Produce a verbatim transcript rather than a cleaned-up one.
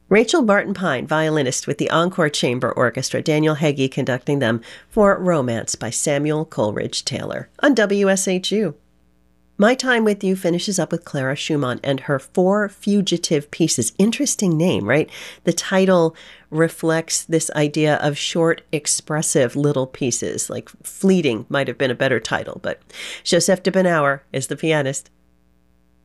Rachel Barton Pine, violinist with the Encore Chamber Orchestra, Daniel Heggie conducting them for Romance by Samuel Coleridge Taylor on W S H U. My Time with You finishes up with Clara Schumann and her Four Fugitive Pieces. Interesting name, right? The title reflects this idea of short, expressive little pieces, like Fleeting might have been a better title, but Joseph de Benauer is the pianist.